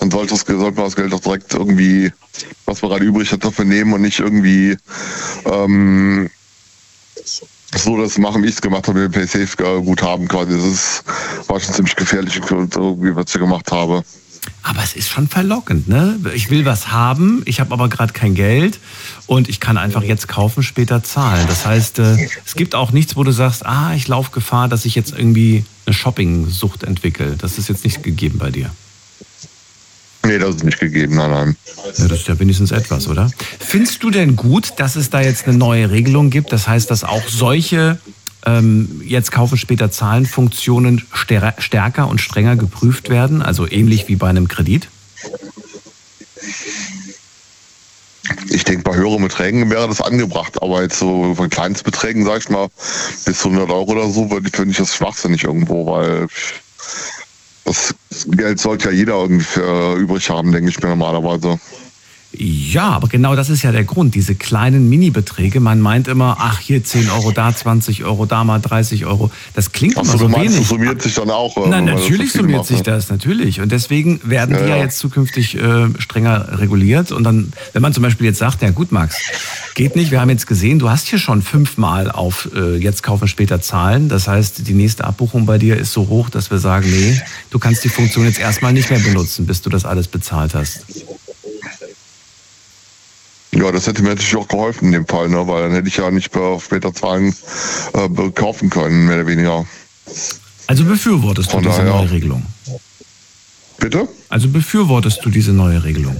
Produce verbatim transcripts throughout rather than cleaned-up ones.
dann sollte, das, sollte man das Geld auch direkt irgendwie, was man gerade übrig hat, dafür nehmen und nicht irgendwie ähm, so das machen, wie ich es gemacht habe, mit dem PaySafe-Guthaben quasi. Das ist, war schon ziemlich gefährlich, irgendwie, was ich gemacht habe. Aber es ist schon verlockend, ne? Ich will was haben, ich habe aber gerade kein Geld und ich kann einfach jetzt kaufen, später zahlen. Das heißt, äh, es gibt auch nichts, wo du sagst, ah, ich laufe Gefahr, dass ich jetzt irgendwie eine Shopping-Sucht entwickle. Das ist jetzt nicht gegeben bei dir. Nee, das ist nicht gegeben, nein, nein. Ja, das ist ja wenigstens etwas, oder? Findest du denn gut, dass es da jetzt eine neue Regelung gibt? Das heißt, dass auch solche ähm, jetzt kaufen, später zahlen Funktionen stär- stärker und strenger geprüft werden? Also ähnlich wie bei einem Kredit? Ich denke, bei höheren Beträgen wäre das angebracht. Aber jetzt so bei Kleinstbeträgen, sag ich mal, bis hundert Euro oder so, finde ich das schwachsinnig irgendwo, weil das Geld sollte ja jeder irgendwie für übrig haben, denke ich mir normalerweise. Ja, aber genau das ist ja der Grund, diese kleinen Mini-Beträge. Man meint immer, ach, hier zehn Euro, da zwanzig Euro, da mal dreißig Euro. Das klingt Ach immer so, so du meinst, wenig. das summiert sich dann auch. Nein, wenn man natürlich das so viel summiert macht, sich ne? das, natürlich. Und deswegen werden die Ja, ja ja. jetzt zukünftig äh, strenger reguliert. Und dann, wenn man zum Beispiel jetzt sagt, ja gut, Max, geht nicht, wir haben jetzt gesehen, du hast hier schon fünfmal auf äh, jetzt kaufen, später zahlen. Das heißt, die nächste Abbuchung bei dir ist so hoch, dass wir sagen, nee, du kannst die Funktion jetzt erstmal nicht mehr benutzen, bis du das alles bezahlt hast. Ja, das hätte mir natürlich auch geholfen in dem Fall, ne? Weil dann hätte ich ja nicht mehr auf später Zahlen äh, kaufen können, mehr oder weniger. Also befürwortest du Von diese daher. neue Regelung? Bitte? Also befürwortest du diese neue Regelung?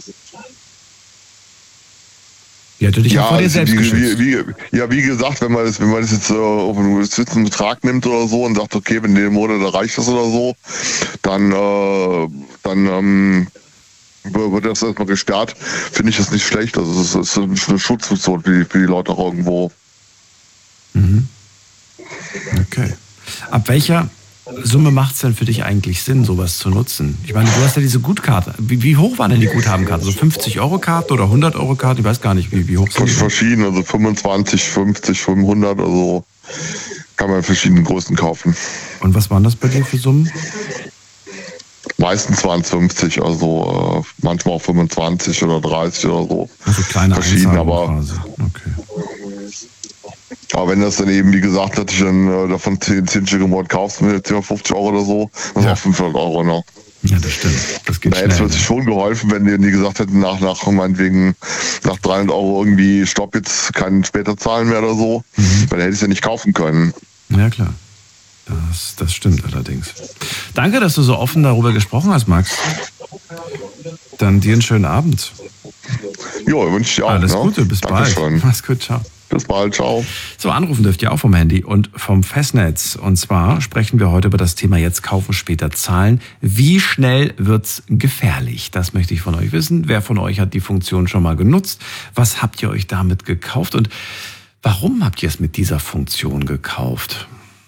Die hat du dich ja, vor dir also selbst wie, geschützt. wie, wie, ja, wie gesagt, wenn man das, wenn man das jetzt äh, auf einen bestimmten Betrag nimmt oder so und sagt, okay, wenn den Monat erreicht das oder so, dann, äh, dann ähm, wird das erstmal gesperrt, finde ich das nicht schlecht. Also es ist eine Schutzfunktion für die, für die Leute auch irgendwo. Mhm. Okay. Ab welcher Summe macht es denn für dich eigentlich Sinn, sowas zu nutzen? Ich meine, du hast ja diese Gutkarte. Wie, wie hoch waren denn die Guthabenkarten? So fünfzig Euro Karten oder hundert Euro Karten? Ich weiß gar nicht, wie, wie hoch sind die? Verschieden, also fünfundzwanzig, fünfzig, fünfhundert, also kann man in verschiedenen Größen kaufen. Und was waren das bei dir für Summen? Meistens waren es fünfzig, also äh, manchmal auch fünfundzwanzig oder dreißig oder so. Also kleine Verschieden, Einzahlungen aber, quasi. Okay. aber wenn das dann eben, wie gesagt, dass ich dann äh, davon zehn Stück im Monat kaufst mit fünfzig Euro oder so, dann Ja. auch fünfhundert Euro, ne? Ja, das stimmt. Das geht Da hätte es schnell. sich schon geholfen, wenn die, die gesagt hätten, nach, nach, meinetwegen, nach dreihundert Euro irgendwie, stopp, jetzt kann später zahlen mehr oder so, Mhm. weil dann hätte ich es ja nicht kaufen können. Ja, klar. Das, das stimmt allerdings. Danke, dass du so offen darüber gesprochen hast, Max. Dann dir einen schönen Abend. Jo, wünsche ich dir auch. Alles ne? Gute, bis Dankeschön. bald. Mach's gut, ciao. Bis bald, ciao. So, anrufen dürft ihr auch vom Handy und vom Festnetz. Und zwar sprechen wir heute über das Thema jetzt kaufen, später zahlen. Wie schnell wird's gefährlich? Das möchte ich von euch wissen. Wer von euch hat die Funktion schon mal genutzt? Was habt ihr euch damit gekauft? Und warum habt ihr es mit dieser Funktion gekauft?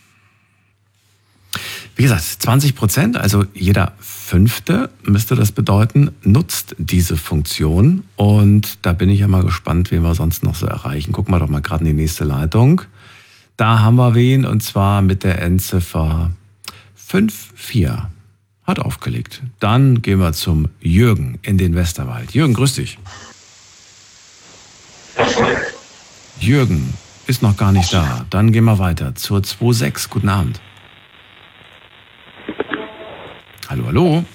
Wie gesagt, zwanzig Prozent, also jeder Fünfte müsste das bedeuten, nutzt diese Funktion. Und da bin ich ja mal gespannt, wen wir sonst noch so erreichen. Gucken wir doch mal gerade in die nächste Leitung. Da haben wir wen, und zwar mit der Endziffer fünf vier. Hat aufgelegt. Dann gehen wir zum Jürgen in den Westerwald. Jürgen, grüß dich. Jürgen ist noch gar nicht da. Dann gehen wir weiter zur zwei sechs. Guten Abend. Hallo, hallo.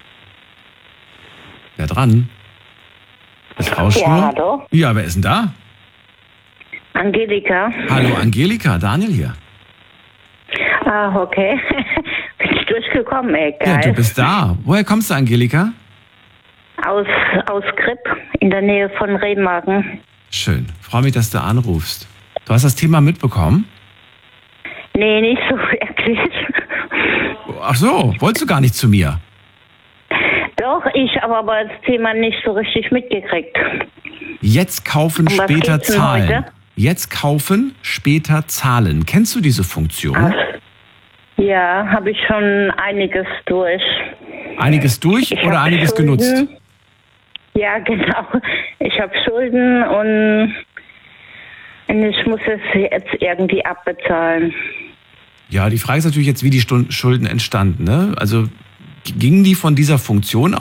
Wer dran? Ist rauscht Ja, nur? hallo. Ja, wer ist denn da? Angelika. Hallo, Angelika. Daniel hier. Ah, okay. Bin ich durchgekommen, ey, Ja, geil. du bist da. Woher kommst du, Angelika? Aus, aus Kripp, in der Nähe von Remagen. Schön. Freue mich, dass du anrufst. Du hast das Thema mitbekommen? Nee, nicht so wirklich. Ach so, wolltest du gar nicht zu mir? Doch, ich habe aber das Thema nicht so richtig mitgekriegt. Jetzt kaufen, Um was später geht's denn zahlen. heute? Jetzt kaufen, später zahlen. Kennst du diese Funktion? Ach, ja, habe ich schon einiges durch. Einiges durch Ich oder hab einiges Schulden. genutzt? Ja, genau. Ich habe Schulden und und ich muss es jetzt irgendwie abbezahlen. Ja, die Frage ist natürlich jetzt, wie die Stund- Schulden entstanden. Ne? Also gingen die von dieser Funktion